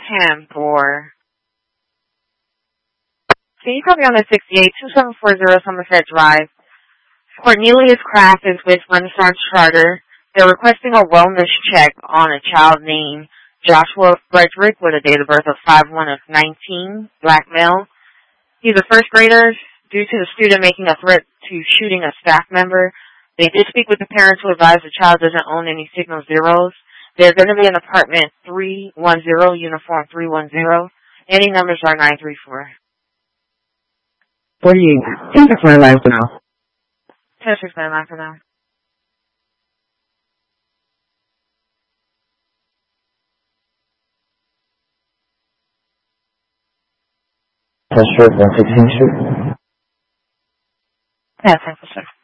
10-4. So you call me on the 68-2740 Somerset Drive. Cornelius Kraft is with Renaissance Charter. They're requesting a wellness check on a child named Joshua Frederick with a date of birth of 5/1/19, black male. He's a first grader. Due to the student making a threat to shooting a staff member, they did speak with the parents who advised the child doesn't own any Signal Zeros. They're going to be in apartment 310, uniform 310. Any numbers are 934. 48. 1069 for now. 1069 for now. Test Street, 116th Street. Yeah, thank you, sir.